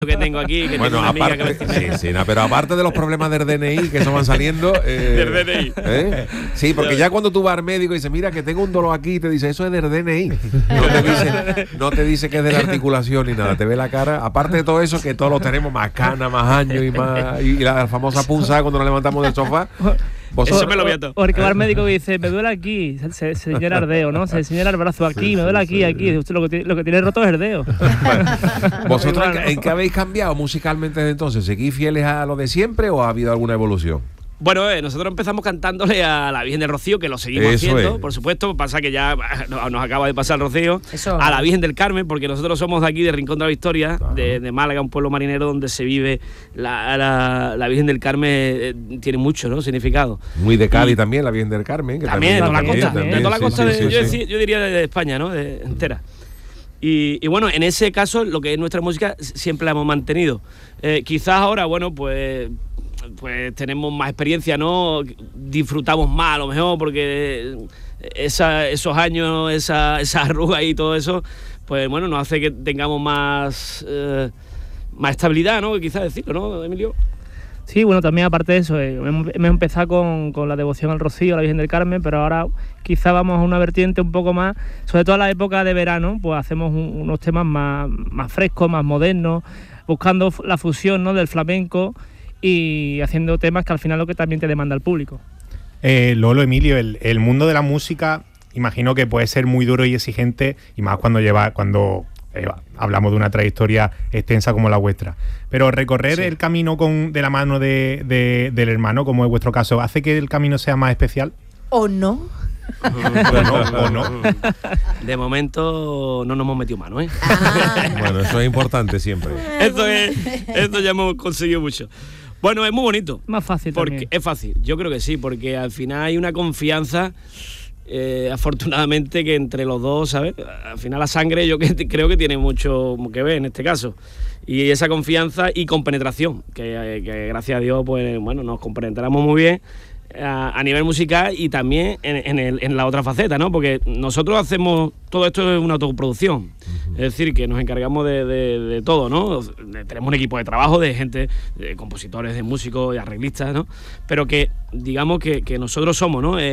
que tengo aquí, que bueno, tengo una amiga que aparte, sí, no, pero aparte de los problemas del DNI que eso van saliendo, del DNI. Sí, porque ya cuando tú vas al médico y dices, mira que tengo un dolor aquí, te dice, eso es del DNI. No te dice que es de la articulación ni nada, te ve la cara. Aparte de todo eso, que todos lo tenemos más canas, más años y la famosa punzada cuando nos levantamos del sofá. Eso me lo voy a todo. Porque va al médico y dice, me duele aquí, se señala el dedo, ¿no? Se señala el brazo aquí, me duele aquí. Usted lo que tiene roto es el dedo. ¿Vosotros en qué habéis cambiado musicalmente desde entonces? ¿Seguís fieles a lo de siempre o ha habido alguna evolución? Bueno, nosotros empezamos cantándole a la Virgen del Rocío, que lo seguimos haciendo, por supuesto. Pasa que ya nos acaba de pasar el Rocío. A la Virgen del Carmen, porque nosotros somos de aquí, de Rincón de la Victoria, de Málaga, un pueblo marinero donde se vive la Virgen del Carmen. Tiene mucho, ¿no?, significado. Muy de Cádiz también, la Virgen del Carmen. Que también, de toda la costa. De toda la costa, yo diría de España, ¿no?, entera. Y bueno, en ese caso, lo que es nuestra música siempre la hemos mantenido. Quizás ahora, bueno, pues tenemos más experiencia, ¿no? Disfrutamos más a lo mejor porque esos años, esa arruga y todo eso, pues bueno, nos hace que tengamos más estabilidad, ¿no? Quizás decirlo, ¿no, Emilio? Sí, bueno, también aparte de eso, hemos empezado con la devoción al Rocío, a la Virgen del Carmen, pero ahora quizá vamos a una vertiente un poco más, sobre todo en la época de verano, pues hacemos unos temas más frescos, más modernos, buscando la fusión, ¿no?, del flamenco y haciendo temas que al final es lo que también te demanda el público. Lolo, Emilio, el mundo de la música imagino que puede ser muy duro y exigente, y más cuando hablamos de una trayectoria extensa como la vuestra. Pero recorrer el camino de la mano del hermano, como es vuestro caso, ¿hace que el camino sea más especial? ¿O no? ¿O no? De momento no nos hemos metido mano, ¿eh? Bueno, eso es importante siempre. Esto ya hemos conseguido mucho. Bueno, es muy bonito. Más fácil porque también. Es fácil, yo creo que sí, porque al final hay una confianza, afortunadamente, que entre los dos, ¿sabes? Al final la sangre yo creo que tiene mucho que ver en este caso. Y esa confianza y compenetración, que gracias a Dios, pues bueno, nos compenetramos muy bien a nivel musical y también en la otra faceta, ¿no? Porque nosotros hacemos todo esto en una autoproducción. Es decir, que nos encargamos de todo, ¿no? Tenemos un equipo de trabajo de gente, de compositores, de músicos, de arreglistas, ¿no? Pero que digamos que nosotros somos, ¿no?,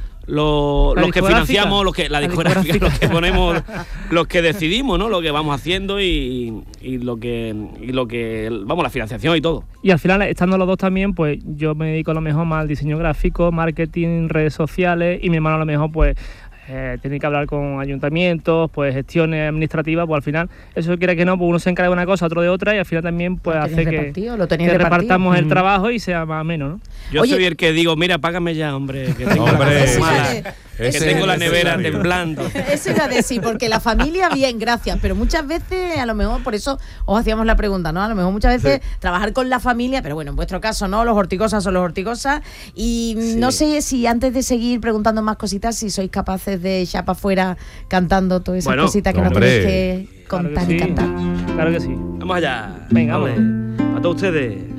los que financiamos, la discográfica, los que ponemos, los que decidimos, ¿no?, lo que vamos haciendo y lo que vamos, la financiación y todo. Y al final, estando los dos también, pues yo me dedico a lo mejor más al diseño gráfico, marketing, redes sociales, y mi hermano a lo mejor pues tiene que hablar con ayuntamientos, pues gestiones administrativas, pues al final, eso quiere que no, pues uno se encarga de una cosa, otro de otra, y al final también pues hace que repartamos el trabajo y sea más ameno, ¿no? Yo soy el que digo, mira, págame ya, hombre, que tengo tengo la nevera temblando. Eso iba a decir, porque la familia, bien, gracias, pero muchas veces, a lo mejor, por eso os hacíamos la pregunta, ¿no? A lo mejor muchas veces trabajar con la familia, pero bueno, en vuestro caso, ¿no? Los horticosas son los horticosas, y no sé si antes de seguir preguntando más cositas, si sois capaces de echar para afuera cantando todas esas cositas que nos tenéis que contar y cantar. Claro que sí. Vamos allá. Venga, a todos ustedes.